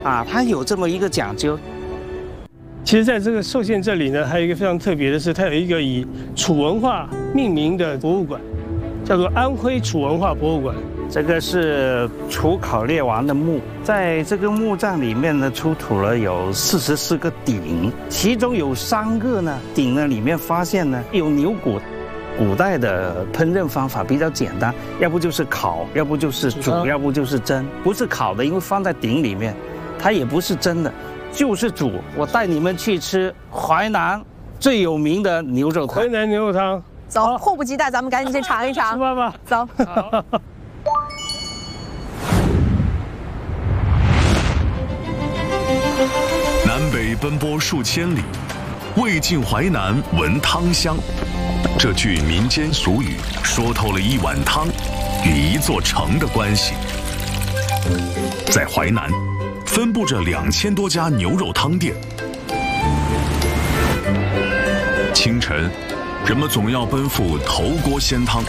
啊，它有这么一个讲究。 其实，在这个寿县这里呢，还有一个非常特别的是，它有一个以楚文化命名的博物馆，叫做安徽楚文化博物馆。 这个是楚考烈王的墓，在这个墓葬里面呢，出土了有44个鼎，其中有3个呢，鼎呢里面发现呢有牛骨。古代的烹饪方法比较简单，要不就是烤，要不就是煮，要不就是蒸。不是烤的，因为放在鼎里面，它也不是蒸的，就是煮。我带你们去吃淮南最有名的牛肉汤。 淮南牛肉汤， 走，迫不及待，咱们赶紧去尝一尝。 吃吧吧， 走。 南北奔波数千里，未进淮南闻汤香。这句民间俗语说透了一碗汤与一座城的关系。在淮南，分布着2000多家牛肉汤店。清晨，人们总要奔赴头锅鲜汤，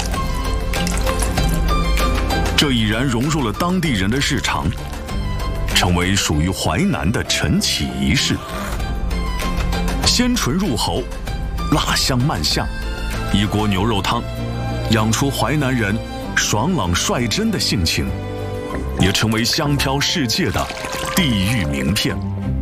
这已然融入了当地人的日常，成为属于淮南的晨起仪式。鲜醇入喉，辣香漫下，一锅牛肉汤养出淮南人爽朗率真的性情，也成为香飘世界的地域名片。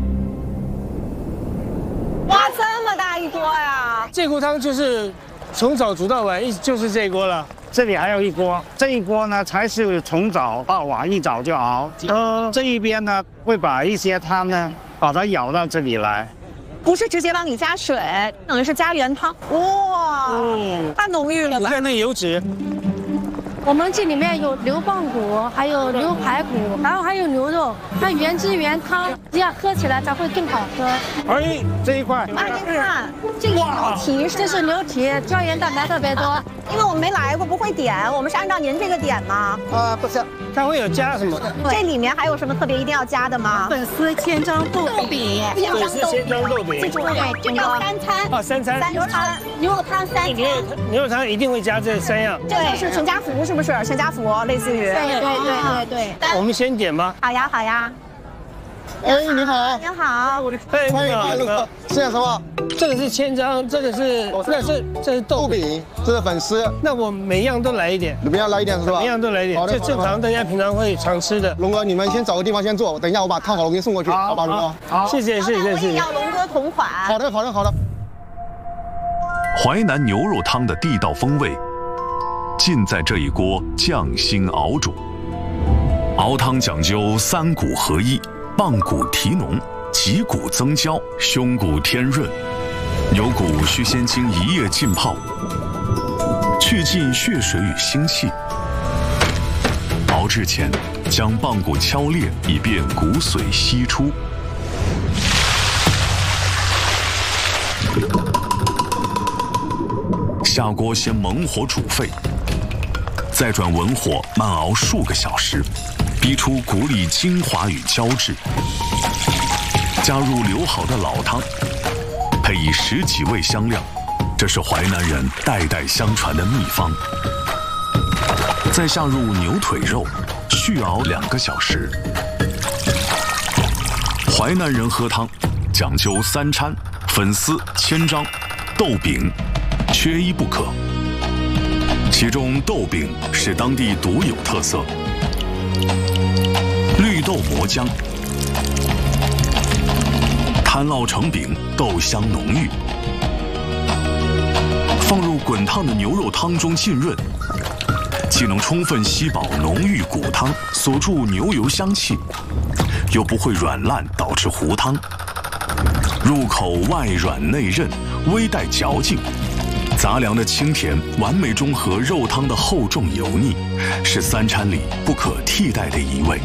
哇，这么大一锅呀！ 这锅汤就是从早煮到晚，就是这一锅了。 这里还有一锅，这一锅呢才是从早到晚一早就熬。这一边呢会把一些汤呢把它舀到这里来。 不是直接帮你加水，等于是加原汤。哇，太浓郁了吧！ 你看那油脂。 我们这里面有牛棒骨，还有牛排骨，然后还有牛肉，它原汁原汤，这样喝起来才会更好喝。 哎，这一块， 妈，您看，这个牛蹄， 这是牛蹄，胶原蛋白特别多。 因为我们没来过，不会点，我们是按照您这个点吗？ 不是，它会有加什么？ 这里面还有什么特别一定要加的吗？ 粉丝、千张豆饼， 粉丝千张豆饼。 记住了，这叫3餐。 哦，3餐。 牛肉汤3餐。 牛肉汤一定会加这3样。 这个是全家福，是不是？全家福类似于。对。 我们先点吗？ 好呀。 哎，你好。 您好。 欢迎你好。 吃点什么？ 这个是千张，这是豆饼， 这是粉丝。 那我每样都来一点。 你们要来一点是吧？ 每样都来一点，就正常大家平常会常吃的。 龙哥，你们先找个地方先坐，等一下我把烫好了我给你送过去，好吧，龙哥？ 好，谢谢。 要龙哥同款。 好的。 淮南牛肉汤的地道风味，尽在这一锅匠心熬煮。熬汤讲究3骨合一，棒骨提浓，脊骨增焦，胸骨添润。牛骨需先经1夜浸泡，去尽血水与腥气。熬制前，将棒骨敲裂，以便骨髓析出。下锅先猛火煮沸，再转文火慢熬数个小时，逼出骨里精华与胶质。加入流好的老汤，配以10几味香料，这是淮南人代代相传的秘方。再下入牛腿肉，续熬2个小时。淮南人喝汤讲究3餐：粉丝、千张、豆饼，缺一不可。其中豆饼是当地独有特色，绿豆磨浆，摊烙成饼，豆香浓郁，放入滚烫的牛肉汤中浸润，既能充分吸饱浓郁骨汤锁住牛油香气，又不会软烂导致糊汤。入口外软内韧，微带嚼劲，杂粮的清甜完美中和肉汤的厚重油腻，是3餐里不可替代的一味。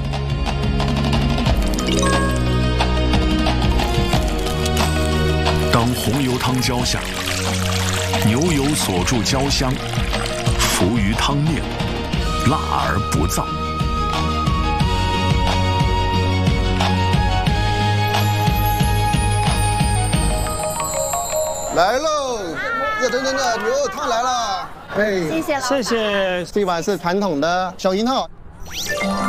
当红油汤浇下，牛油锁住焦香，浮于汤面，辣而不燥。 来喽，热腾腾的牛肉汤来了。哎， 谢谢老板。 谢谢。 这碗是传统的小银号。